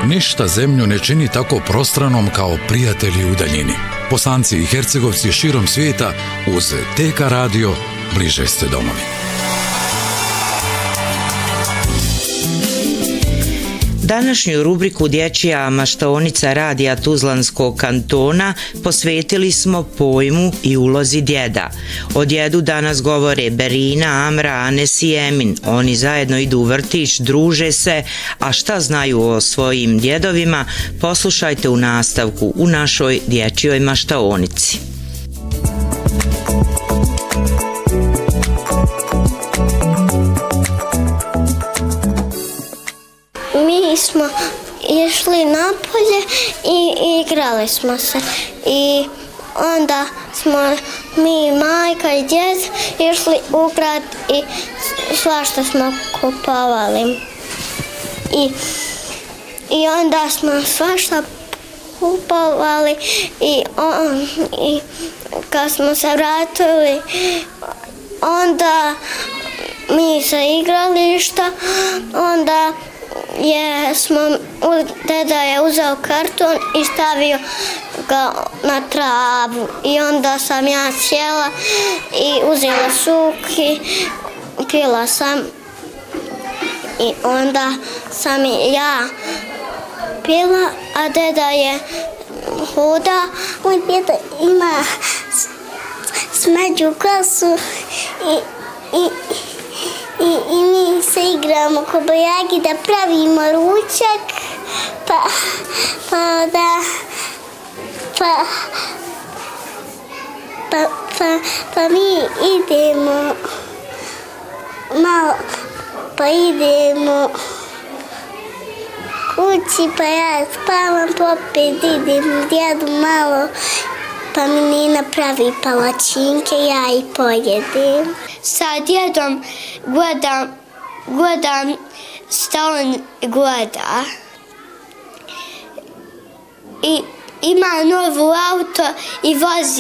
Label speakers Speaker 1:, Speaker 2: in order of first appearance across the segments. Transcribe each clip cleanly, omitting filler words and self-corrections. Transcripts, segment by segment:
Speaker 1: Ništa zemlju ne čini tako prostranom kao prijatelji u daljini. Bosanci i Hercegovci širom svijeta uz TK Radio bliže ste domovi.
Speaker 2: Današnju rubriku Dječja maštaonica radija Tuzlanskog kantona posvetili smo pojmu i ulozi djeda. O djedu danas govore Berina, Amra, Anes i Emin. Oni zajedno idu u vrtić, druže se, a šta znaju o svojim djedovima poslušajte u nastavku u našoj Dječjoj maštaonici.
Speaker 3: Mi smo išli napolje i igrali smo se i onda smo mi, majka i djed išli u grad i svašta smo kupovali i onda smo svašta kupovali i kad smo se vratili onda mi sa igrališta onda deda je uzeo karton i stavio ga na travu i onda sam ja sjela i uzela sok i pila sam i onda sam ja pila, a deda je hoda. Moj deda ima smeđu kosu i mi se igramo kobajagi da pravimo ručak, pa mi idemo malo, pa idemo kući, pa ja spavam, pa opet idem djedu malo, pa mi Nina pravi palačinke, ja ih pojedem. Sa djedom gledam šta on gleda. I ima novu auto i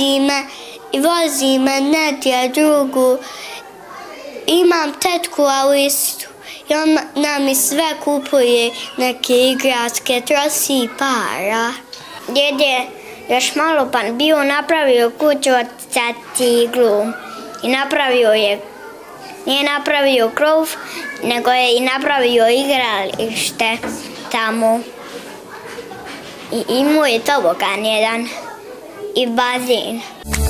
Speaker 3: vozi me negdje drugu. Imam tetku Alistu i on nam sve kupuje neke igračke, troši para. Djed je još malo pa bio napravio kuću od ciglu i nije napravio krov, nego je i napravio igralište tamo. I imao je tobogan jedan i bazen.